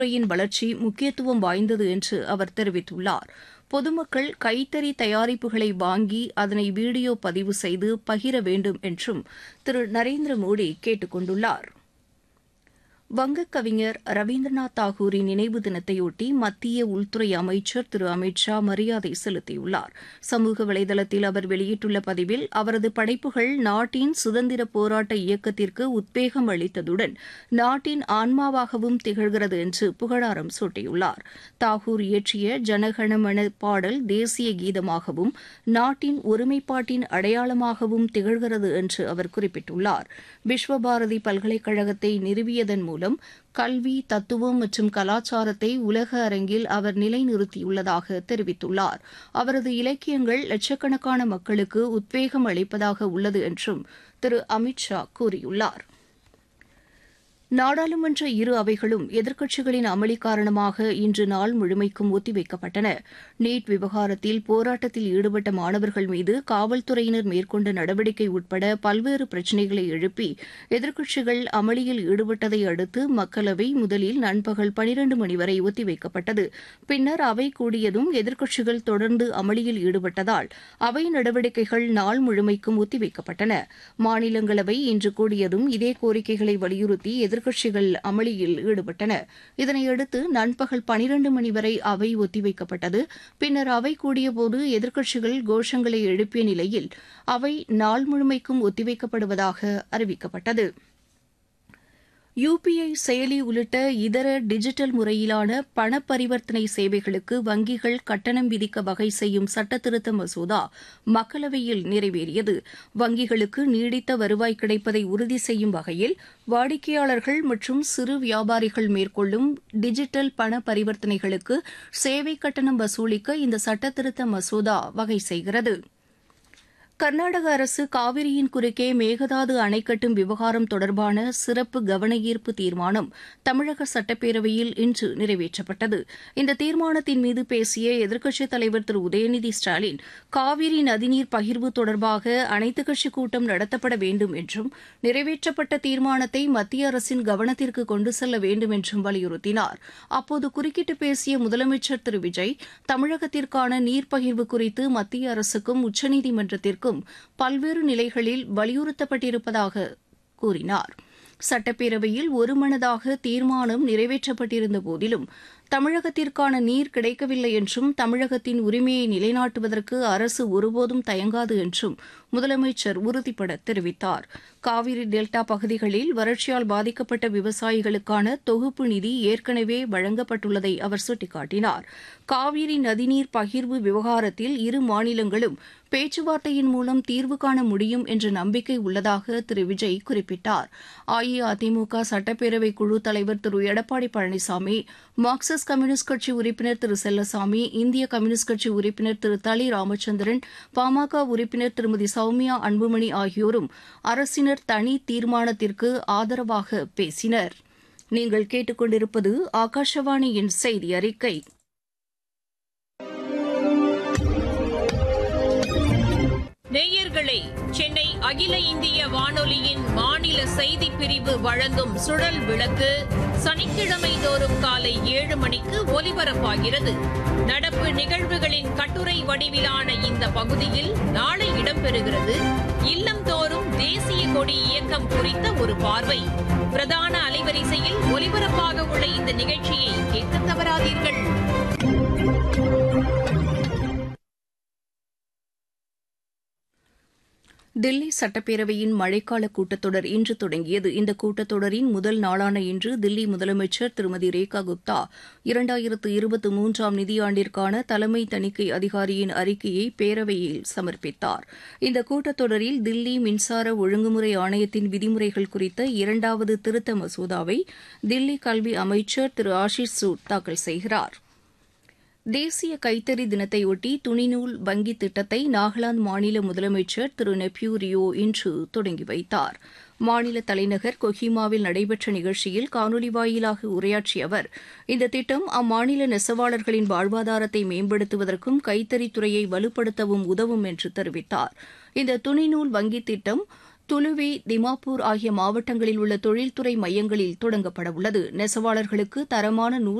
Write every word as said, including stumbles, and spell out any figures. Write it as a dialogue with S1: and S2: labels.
S1: துறையின் வளர்ச்சி முக்கியத்துவம் வாய்ந்தது என்று அவர் தெரிவித்துள்ளார். பொதுமக்கள் கைத்தறி தயாரிப்புகளை வாங்கி அதனை வீடியோ பதிவு செய்து பகிர வேண்டும் என்றும் திரு நரேந்திர மோடி கேட்டுக் கொண்டுள்ளார். வங்கக் கவிஞர் ரவீந்திரநாத் தாகூரின் நினைவு தினத்தையொட்டி மத்திய உள்துறை அமைச்சர் திரு அமித் ஷா மரியாதை செலுத்தியுள்ளார். சமூக வலைதளத்தில் அவர் வெளியிட்டுள்ள பதிவில் அவரது படைப்புகள் நாட்டின் சுதந்திர போராட்ட இயக்கத்திற்கு உத்வேகம் அளித்ததுடன் நாட்டின் ஆன்மாவாகவும் திகழ்கிறது என்று புகழாரம் சூட்டியுள்ளார். தாகூர் இயற்றிய ஜனகணமன பாடல் தேசிய கீதமாகவும் நாட்டின் ஒருமைப்பாட்டின் அடையாளமாகவும் திகழ்கிறது என்று அவர் குறிப்பிட்டுள்ளார். விஸ்வபாரதி பல்கலைக்கழகத்தை நிறுவியதன் மூலம் கல்வி, தத்துவம் மற்றும் கலாச்சாரத்தை உலக அரங்கில் அவர் நிலைநிறுத்தியுள்ளதாக தெரிவித்துள்ளார். அவரது இலக்கியங்கள் லட்சக்கணக்கான மக்களுக்கு உத்வேகம் அளிப்பதாக உள்ளது என்றும் திரு அமித் ஷா கூறியுள்ளார். நாடாளுமன்ற இரு அவைகளும் எதிர்க்கட்சிகளின் அமளி காரணமாக இன்று நாள் முழுமைக்கும் ஒத்திவைக்கப்பட்டன. நீட் விவகாரத்தில் போராட்டத்தில் ஈடுபட்ட மாணவர்கள் மீது காவல்துறையினர் மேற்கொண்ட நடவடிக்கை உட்பட பல்வேறு பிரச்சினைகளை எழுப்பி எதிர்க்கட்சிகள் அமளியில் ஈடுபட்டதை அடுத்து மக்களவை முதலில் நண்பகல் பனிரண்டு மணி வரை ஒத்திவைக்கப்பட்டது. பின்னர் அவை கூடியதும் எதிர்க்கட்சிகள் தொடர்ந்து அமளியில் ஈடுபட்டதால் அவை நடவடிக்கைகள் நாள் முழுமைக்கும் ஒத்திவைக்கப்பட்டன. மாநிலங்களவை இன்று கூடியதும் இதே கோரிக்கைகளை வலியுறுத்தி எதிர்க்கட்சிகள் அமளியில் ஈடுபட்டன. இதனையடுத்து நண்பகல் பனிரண்டு மணி வரை அவை ஒத்திவைக்கப்பட்டது. பின்னர் அவை கூடியபோது எதிர்க்கட்சிகள் கோஷங்களை எழுப்பிய நிலையில் அவை நாள் முழுமைக்கும் ஒத்திவைக்கப்படுவதாக அறிவிக்கப்பட்டது. யுபிஐ செயலி உள்ளிட்ட இதர டிஜிட்டல் முறையிலான பண பரிவர்த்தனை சேவைகளுக்கு வங்கிகள் கட்டணம் விதிக்க வகை செய்யும் சட்டத்திருத்த மசோதா மக்களவையில் நிறைவேறியது. வங்கிகளுக்கு நீடித்த வருவாய் கிடைப்பதை உறுதி செய்யும் வகையில் வாடிக்கையாளர்கள் மற்றும் சிறு வியாபாரிகள் மேற்கொள்ளும் டிஜிட்டல் பண பரிவர்த்தனைகளுக்கு சேவை கட்டணம் வசூலிக்க இந்த சட்டத்திருத்த மசோதா வகை செய்கிறது. கர்நாடக அரசு காவிரியின் குறுக்கே மேகதாது அணை கட்டும் விவகாரம் தொடர்பான சிறப்பு கவன ஈர்ப்பு தீர்மானம் தமிழக சட்டப்பேரவையில் இன்று நிறைவேற்றப்பட்டது. இந்த தீர்மானத்தின் மீது பேசிய எதிர்க்கட்சித் தலைவர் திரு உதயநிதி ஸ்டாலின், காவிரி நதிநீர் பகிர்வு தொடர்பாக அனைத்துக் கட்சிக் கூட்டம் நடத்தப்பட வேண்டும் என்றும் நிறைவேற்றப்பட்ட தீர்மானத்தை மத்திய அரசின் கவனத்திற்கு கொண்டு செல்ல வேண்டும் என்றும் வலியுறுத்தினார். அப்போது குறுக்கிட்டு பேசிய முதலமைச்சர் திரு விஜய், தமிழகத்திற்கான நீர் பகிர்வு குறித்து மத்திய அரசுக்கும் உச்சநீதிமன்றத்திற்கும் பல்வேறு நிலைகளில் வலியுறுத்தப்பட்டிருப்பதாக கூறினார். சட்டப்பேரவையில் ஒருமனதாக தீர்மானம் நிறைவேற்றப்பட்டிருந்த போதிலும் தமிழகத்திற்கான நீர் கிடைக்கவில்லை என்றும் தமிழகத்தின் உரிமையை நிலைநாட்டுவதற்கு அரசு ஒருபோதும் தயங்காது என்றும் முதலமைச்சர் உறுதிபட தெரிவித்தார். காவிரி டெல்டா பகுதிகளில் வறட்சியால் பாதிக்கப்பட்ட விவசாயிகளுக்கான தொகுப்பு நிதி ஏற்கனவே வழங்கப்பட்டுள்ளதை அவர் சுட்டிக்காட்டினார். காவிரி நதிநீர் பகிர்வு விவகாரத்தில் இரு மாநிலங்களும் பேச்சுவார்த்தையின் மூலம் தீர்வு காண முடியும் என்ற நம்பிக்கை உள்ளதாக திரு விஜய் குறிப்பிட்டார். அஇஅதிமுக சட்டப்பேரவை குழு தலைவர் திரு எடப்பாடி பழனிசாமி, மார்க்சிஸ்ட் கம்யூனிஸ்ட் கட்சி உறுப்பினர் திரு செல்லசாமி, இந்திய கம்யூனிஸ்ட் கட்சி உறுப்பினர் திரு தளி ராமச்சந்திரன், பாமக உறுப்பினர் திருமதி சௌமியா அன்புமணி ஆகியோரும் அரசினர் தனி தீர்மானத்திற்கு ஆதரவாக பேசினர். நீங்கள் கேட்டுக்கொண்டிருப்பது ஆகாஷவாணியின் செய்தி அறிக்கை.
S2: நேயர்களே, சென்னை அகில இந்திய வானொலியின் மாநில செய்திப் பிரிவு வழங்கும் சுழல் விளக்கு சனிக்கிழமை தோறும் காலை ஏழு மணிக்கு ஒலிபரப்பாகிறது. நடப்பு நிகழ்வுகளின் கட்டுரை வடிவிலான இந்த பகுதியில் நாளை இடம்பெறுகிறது இல்லம்தோறும் தேசிய கொடி இயக்கம் குறித்த ஒரு பார்வை. பிரதான அலைவரிசையில் ஒலிபரப்பாக உள்ள இந்த நிகழ்ச்சியை கேட்க தவறாதீர்கள்.
S1: தில்லி சட்டப்பேரவையின் மழைக்கால கூட்டத்தொடர் இன்று தொடங்கியது. இந்த கூட்டத்தொடரின் முதல் நாளான இன்று தில்லி முதலமைச்சர் திருமதி ரேகா குப்தா இரண்டாயிரத்து இருபத்தி மூன்றாம் நிதியாண்டிற்கான தலைமை தணிக்கை அதிகாரியின் அறிக்கையை பேரவையில் சமர்ப்பித்தார். இந்த கூட்டத்தொடரில் தில்லி மின்சார ஒழுங்குமுறை ஆணையத்தின் விதிமுறைகள் குறித்த இரண்டாவது திருத்த மசோதாவை தில்லி கல்வி அமைச்சர் திரு ஆஷிஷ் சூட் தாக்கல் செய்கிறார். தேசிய கைத்தறி தினத்தையொட்டி துணிநூல் வங்கி திட்டத்தை நாகாலாந்து மாநில முதலமைச்சர் திரு நெப்யூ ரியோ இன்று தொடங்கி வைத்தார். மாநில தலைநகர் கொஹிமாவில் நடைபெற்ற நிகழ்ச்சியில் காணொலி வாயிலாக உரையாற்றிய அவர், இந்த திட்டம் அம்மாநில நெசவாளர்களின் வாழ்வாதாரத்தை மேம்படுத்துவதற்கும் கைத்தறித்துறையை வலுப்படுத்தவும் உதவும் என்று தெரிவித்தார். இந்த துணிநூல் வங்கி திட்டம் துலுவி திமாப்பூர் ஆகிய மாவட்டங்களில் உள்ள தொழில்துறை மையங்களில் தொடங்கப்பட உள்ளது நெசவாளர்களுக்கு தரமான நூல்